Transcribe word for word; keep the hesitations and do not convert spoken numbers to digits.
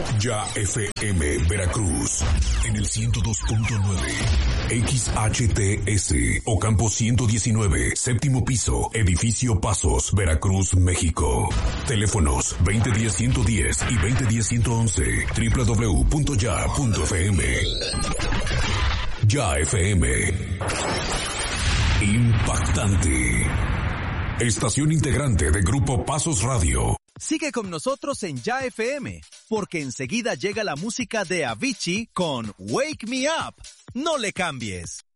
Ya F M Veracruz en el ciento dos punto nueve, X H T S Ocampo ciento diecinueve, séptimo piso, edificio Pasos, Veracruz, México. Teléfonos veinte diez ciento diez y veinte diez ciento once, doble u doble u doble u punto ya punto f m. Ya F M. Impactante. Estación integrante de Grupo Pasos Radio. Sigue con nosotros en Ya F M, porque enseguida llega la música de Avicii con Wake Me Up. No le cambies.